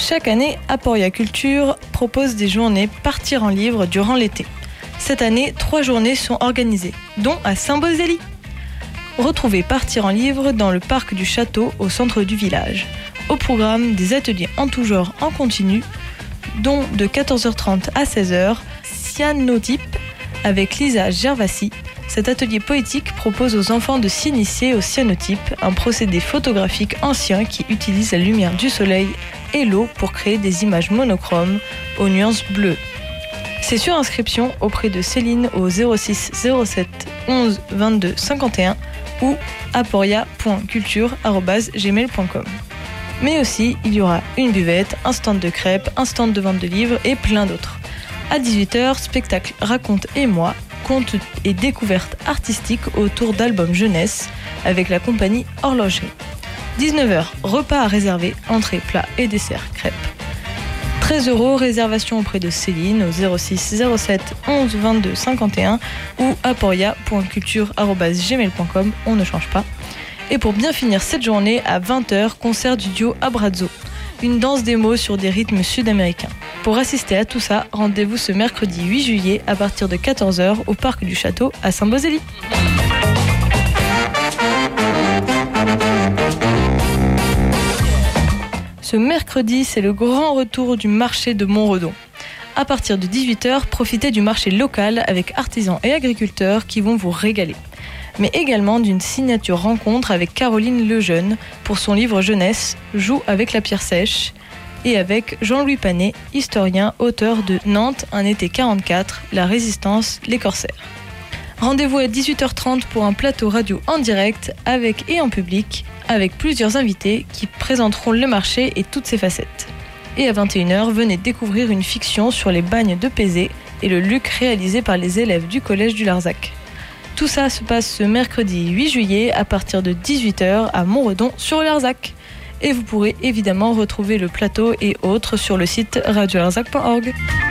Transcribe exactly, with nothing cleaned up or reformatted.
Chaque année, Aporia Culture propose des journées Partir en livre durant l'été. Cette année, trois journées sont organisées, dont à Saint-Beauzély. Retrouvez Partir en livre dans le parc du château au centre du village. Au programme, des ateliers en tout genre en continu, dont de quatorze heures trente à seize heures, cyanotype avec Lisa Gervasi. Cet atelier poétique propose aux enfants de s'initier au cyanotype, un procédé photographique ancien qui utilise la lumière du soleil et l'eau pour créer des images monochromes aux nuances bleues. C'est sur inscription auprès de Céline au zéro six zéro sept onze vingt-deux cinquante et un ou aporia point culture arobase gmail point com. Mais aussi, il y aura une buvette, un stand de crêpes, un stand de vente de livres et plein d'autres. À dix-huit heures, spectacle Raconte et moi, contes et découvertes artistiques autour d'albums jeunesse avec la compagnie Horlogerie. dix-neuf heures, repas à réserver, entrée, plat et dessert, crêpes. treize euros, réservation auprès de Céline au zéro six zéro sept onze vingt-deux cinquante et un ou aporia point culture arobase gmail point com, on ne change pas. Et pour bien finir cette journée, à vingt heures, concert du duo Abrazo, une danse démo sur des rythmes sud-américains. Pour assister à tout ça, rendez-vous ce mercredi huit juillet à partir de quatorze heures au parc du château à Saint-Beauzély. Ce mercredi, c'est le grand retour du marché de Montredon. À partir de dix-huit heures, profitez du marché local avec artisans et agriculteurs qui vont vous régaler. Mais également d'une signature rencontre avec Caroline Lejeune pour son livre jeunesse « Joue avec la pierre sèche » et avec Jean-Louis Panet, historien, auteur de Nantes, un été quarante-quatre, La Résistance, les corsaires. Rendez-vous à dix-huit heures trente pour un plateau radio en direct avec et en public, avec plusieurs invités qui présenteront le marché et toutes ses facettes. Et à vingt et une heures, venez découvrir une fiction sur les bagnes de Pézé et le Luc réalisé par les élèves du collège du Larzac. Tout ça se passe ce mercredi huit juillet à partir de dix-huit heures à Montredon sur le Larzac. Et vous pourrez évidemment retrouver le plateau et autres sur le site radio larzac point org.